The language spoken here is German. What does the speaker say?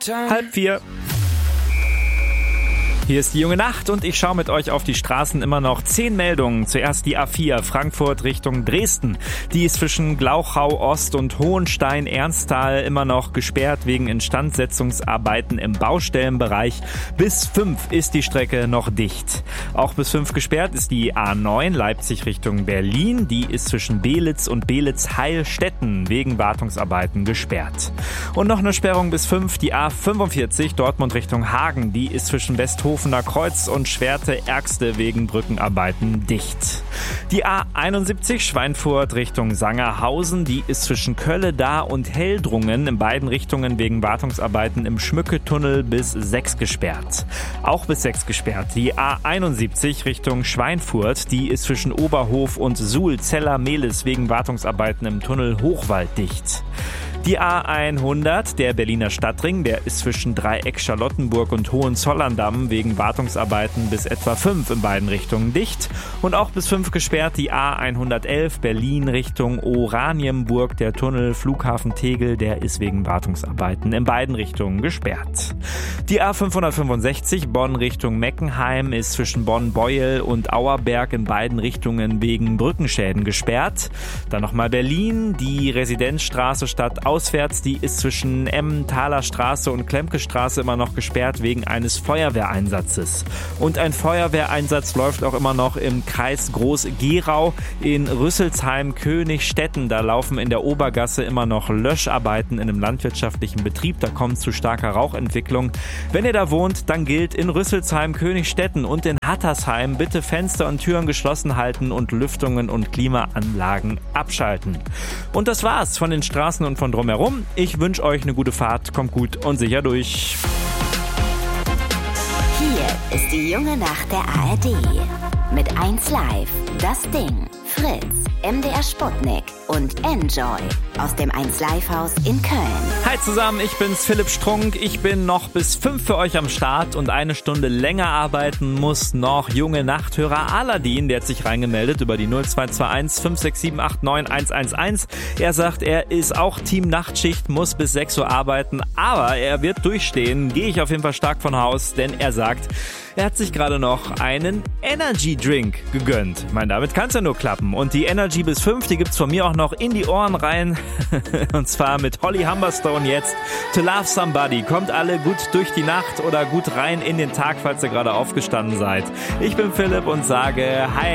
3:30. Hier ist die junge Nacht und ich schaue mit euch auf die Straßen. Immer noch 10 Meldungen. Zuerst die A4 Frankfurt Richtung Dresden. Die ist zwischen Glauchau Ost und Hohenstein-Ernsthal immer noch gesperrt wegen Instandsetzungsarbeiten im Baustellenbereich. Bis 5 ist die Strecke noch dicht. Auch bis 5 gesperrt ist die A9 Leipzig Richtung Berlin. Die ist zwischen Belitz und Belitz-Heilstätten wegen Wartungsarbeiten gesperrt. Und noch eine Sperrung bis 5, die A45 Dortmund Richtung Hagen. Die ist zwischen Westhofener Kreuz und Schwerte-Ergste wegen Brückenarbeiten dicht. Die A71 Schweinfurt Richtung Sangerhausen, die ist zwischen Kölle-Dar und Heldrungen in beiden Richtungen wegen Wartungsarbeiten im Schmücketunnel bis 6 gesperrt. Auch bis 6 gesperrt. Die A71 Richtung Schweinfurt, die ist zwischen Oberhof und Suhl-Zeller-Mehlis wegen Wartungsarbeiten im Tunnel Hochwald dicht. Die A100, der Berliner Stadtring, der ist zwischen Dreieck Charlottenburg und Hohenzollern-Damm wegen Wartungsarbeiten bis etwa 5 in beiden Richtungen dicht. Und auch bis 5 gesperrt die A111 Berlin Richtung Oranienburg, der Tunnel Flughafen Tegel, der ist wegen Wartungsarbeiten in beiden Richtungen gesperrt. Die A565 Bonn Richtung Meckenheim ist zwischen Bonn-Beuel und Auerberg in beiden Richtungen wegen Brückenschäden gesperrt. Dann nochmal Berlin, die Residenzstraße stadtauswärts, die ist zwischen Emmentaler Straße und Klemke Straße immer noch gesperrt wegen eines Feuerwehreinsatzes. Und ein Feuerwehreinsatz läuft auch immer noch im Kreis Groß-Gerau in Rüsselsheim-Königstetten. Da laufen in der Obergasse immer noch Löscharbeiten in einem landwirtschaftlichen Betrieb. Da kommt zu starker Rauchentwicklung. Wenn ihr da wohnt, dann gilt in Rüsselsheim-Königstetten und in Hattersheim bitte Fenster und Türen geschlossen halten und Lüftungen und Klimaanlagen abschalten. Und das war's von den Straßen und von drumherum. Ich wünsche euch eine gute Fahrt. Kommt gut und sicher durch. Hier ist die junge Nacht der ARD. Mit 1Live, Das Ding, Fritz, MDR Sputnik und Enjoy aus dem 1Live-Haus in Köln. Hi zusammen, ich bin's, Philipp Strunk. Ich bin noch bis 5 für euch am Start und eine Stunde länger arbeiten muss noch junge Nachthörer Aladin. Der hat sich reingemeldet über die 0221 567 89 111. Er sagt, er ist auch Team Nachtschicht, muss bis 6 Uhr arbeiten, aber er wird durchstehen. Gehe ich auf jeden Fall stark von Haus, denn er sagt, er hat sich gerade noch einen Energy Drink gegönnt. Ich meine, damit kann's ja nur klappen. Und die Energy bis 5, die gibt's von mir auch noch in die Ohren rein. Und zwar mit Holly Humberstone jetzt. To Love Somebody. Kommt alle gut durch die Nacht oder gut rein in den Tag, falls ihr gerade aufgestanden seid. Ich bin Philipp und sage Hi.